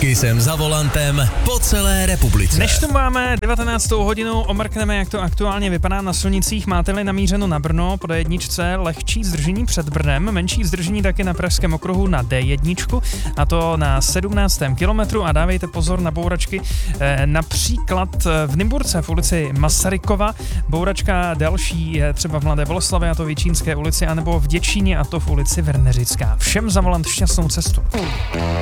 Taky jsem za volantem po celé republice. Než tu máme 19. hodinu, omrkneme, jak to aktuálně vypadá na silnicích. Máte-li namířeno na Brno, po D1 lehčí zdržení před Brnem, menší zdržení taky na Pražském okruhu na D1, a to na 17. kilometru, a dávejte pozor na bouračky, například v Nymburce v ulici Masarykova, bouračka další je třeba v Mladé Boleslavi, a to v Jičínské ulici, anebo v Děčíně, a to v ulici Verneřická. Všem za volant šťastnou cestu.